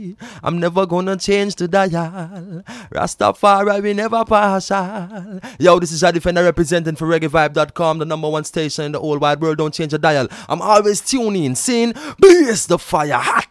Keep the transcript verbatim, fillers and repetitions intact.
I'm never gonna change the dial. Rastafari, we never partial. Yo, this is a defender representing for reggae vibe dot com, the number one station in the whole wide world. Don't change the dial. I'm always tuning in, seeing, blaze the fire, hot